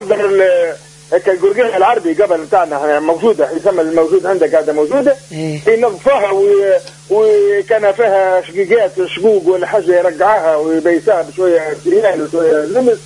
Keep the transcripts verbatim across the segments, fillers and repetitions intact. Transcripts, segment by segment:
نحضر الجرجير العربي قبل بتاعنا موجوده، يسمى الموجود عندك قاعده موجوده ينظفوها وكان فيها شقيقات شقوق ولا حاجه يرجعها ويبيسها بشويه ريال وشويه لمس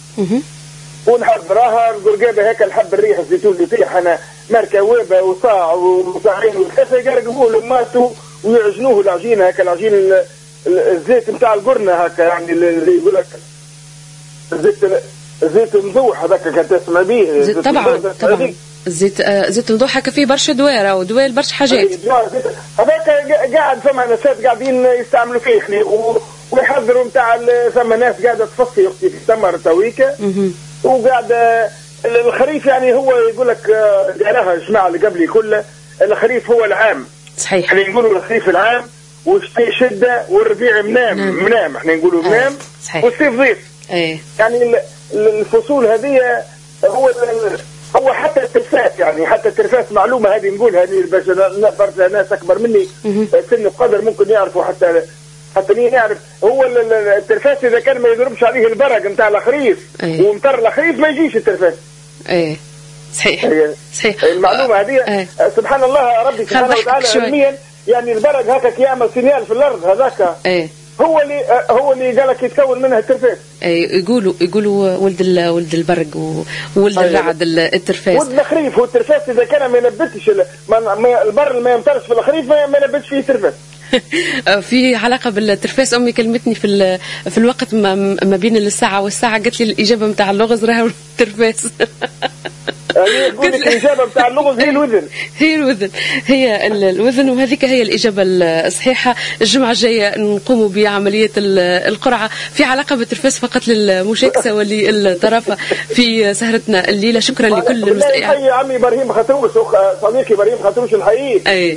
ونحضرها القرقابه هيك الحب الريح الزيتون اللي يطيح انا ماركه ويبه وصاع وصاعين والخسه يقرقبوه لماتوا ويعجنوه العجينه هيك العجين الزيت نتاع القرنه هكا يعني اللي يقول لك الزيت زيت مذوح هذاك كانت تسمى به زيت طبعا طبعا زيت آه زيت مذوح هكا فيه برشا دويره ودويل برشا حاجات هذاك قاعد فما ناس قاعدين يستعملوا فيه ويحضروا نتاع ثم ناس قاعده تفصي اختي في التمر تويكا وقاعد الخريف يعني هو يقول لك قالها الجماعه اللي قبلي كله الخريف هو العام صحيح يعني يقولوا الخريف العام والشتي شده والربيع منام نعم. منام احنا نقولوا منام آه. والصيف ضيف ايه يعني الفصول هذه هو هو حتى التلفاز يعني حتى التلفاز معلومه هذه نقول هذه برشا ناس اكبر مني سن القدر ممكن يعرفوا حتى حتى مين يعرف هو التلفاز اذا كان ما يضربش عليه البرق نتاع الخريف أيه. ومطر الخريف ما يجيش التلفاز. ايه صحيح صحيح المعلومه هذه أيه. سبحان الله ربي سبحانه وتعالى علميا يعني البرق هكاك يعمل سينيال في الارض هذاك ايه هو اللي هو اللي قالك يتكون منها الترفاس. اي يقولوا يقولوا ولد ولد البرق وولد الرعد الترفاس. ولد الخريف والترفاس اذا كان ما ينبتش البر ما يمطرش في الخريف ما ينبتش فيه ترفاس. في علاقه بالترفاس امي كلمتني في في الوقت ما بين الساعه والساعه قالت لي الاجابه نتاع اللغز راهو الترفاس. يعني تقول لك الإجابة بتاع اللغز هي الوزن هي الوزن هي الوزن وهذيك هي الإجابة الصحيحة. الجمعة الجاية نقوم بعملية القرعة في علاقة بالترفاس فقط للمشاكسة وللطرافة في سهرتنا الليلة. شكرا لكل المستمعين. يا عمي إبراهيم خطروش صديقي إبراهيم خطروش الحقيقي أي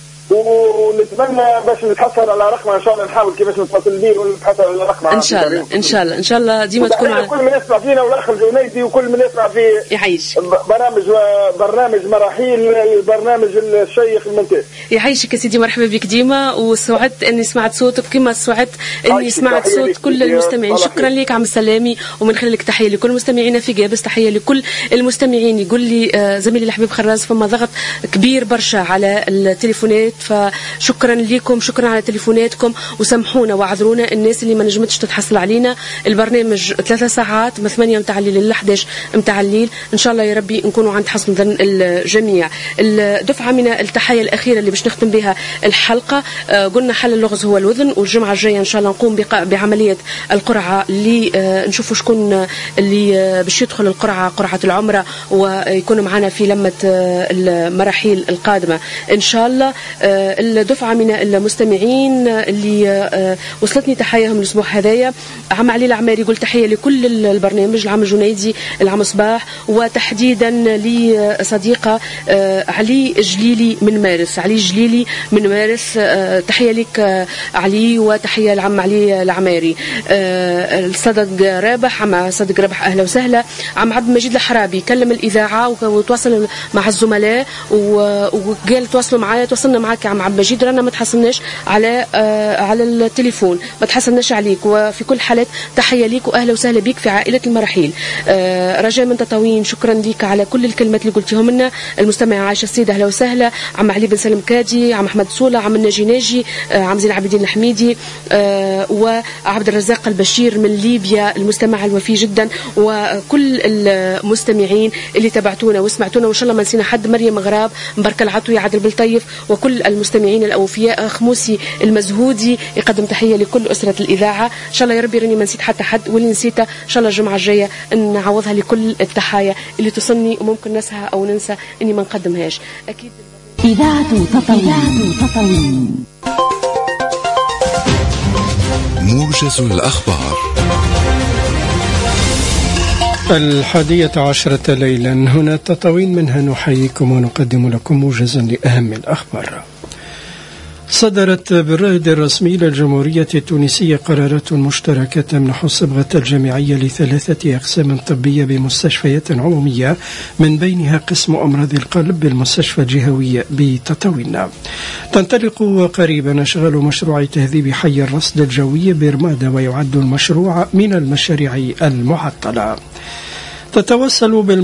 ونتمنى باش نتحصل على رقم ان شاء الله نحاول كيفاش نتصل بيه ونتحصل على رقم ان شاء الله ان شاء الله ان شاء الله ديما تكون على كل من يسمع فينا والاخ الجنيدي وكل من يسمع في يعيش برامج برنامج مراحيل البرنامج الشيخ الممتاز. يعيشك يا سيدي مرحبا بك ديما وسعدت اني سمعت صوتك كما سعدت اني سمعت صوت كل المستمعين. شكرا لك عم سلامي ومن خلالك تحيه لكل مستمعينا في جابس تحيه لكل المستمعين. يقول لي زميلي الحبيب خراز فما ضغط كبير برشا على التليفونات فشكرا لكم شكرا على تليفوناتكم وسامحونا واعذرونا الناس اللي ما نجمتش تتحصل علينا. البرنامج ثلاثة ساعات من ثمانية متاع الليل ل إحدى عشر متاع الليل ان شاء الله يا ربي نكونوا عند حسن ظن الجميع. الدفعه من التحيه الاخيره اللي باش نختم بها الحلقه قلنا حل اللغز هو الوزن والجمعه الجايه ان شاء الله نقوم بعمليه القرعه اللي نشوفوا شكون اللي باش يدخل القرعه قرعه العمره ويكون معنا في لمه المراحيل القادمه ان شاء الله. الدفعة من المستمعين اللي وصلتني تحياهم الأسبوع هذايا عم علي العماري يقول تحية لكل البرنامج العم الجنيدي العم صباح وتحديدا لصديقة علي جليلي من مارس علي جليلي من مارس تحية لك علي وتحية لعم علي العماري. الصدق رابح عم صدق رابح أهلا وسهلا. عم عبد المجيد الحرابي كلم الإذاعة وتواصل مع الزملاء وقال تواصلوا معايا تواصلنا معك يا عم عبد المجيد رانا ما تحصلناش على آه على التليفون ما تحصلناش عليك وفي كل حالات تحيه ليك واهلا وسهلا بك في عائله المراحيل. آه رجاء من تطاوين شكرا لك على كل الكلمات اللي قلتيهم لنا. المستمع عائشه السيده اهلا وسهلا. عم علي بن سلم كادي عم احمد صوله عم الناجي ناجي آه عم زين العابدين الحميدي آه وعبد الرزاق البشير من ليبيا المستمع الوفي جدا وكل المستمعين اللي تابعتونا وسمعتونا وان شاء الله ما نسينا حد. مريم غراب مبارك العطوي عادل بالطيف وكل المستمعين الأوفياء. خموسي المزهودي يقدم تحية لكل أسرة الإذاعة إن شاء الله يا ربي راني ما نسيت حتى حد واللي نسيته إن شاء الله الجمعة الجاية نعوضها لكل التحايا اللي تصلني وممكن نسها أو ننسى إني ما نقدمهاش. أكيد إذاعة تطاوين موجز الأخبار الحادية عشرة ليلا هنا تطاوين منها نحييكم ونقدم لكم موجزا لأهم الأخبار. صدرت بالرائد الرسمي للجمهورية التونسية قرارات مشتركة تمنح الصبغة الجامعية لثلاثة أقسام طبية بمستشفيات عمومية من بينها قسم أمراض القلب بالمستشفى الجهوي بتطاوين. تنطلق قريبا أشغال مشروع تهذيب حي الرصد الجوي برمادة ويعد المشروع من المشاريع المعطلة. تتوصل